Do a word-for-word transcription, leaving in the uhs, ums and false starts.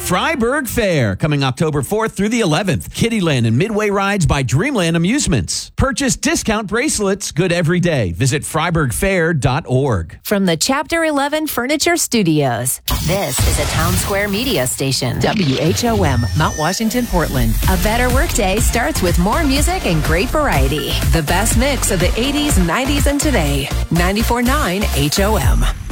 Freiburg Fair, coming October fourth through the eleventh. Kittyland and Midway rides by Dreamland Amusements. Purchase discount bracelets, good every day. Visit Freiburg Fair dot org. From the Chapter eleven Furniture Studios, this is a Town Square media station. W H O M, Mount Washington, Portland. A better workday starts with more music and great variety. The best mix of the eighties, nineties, and today. ninety-four point nine H O M.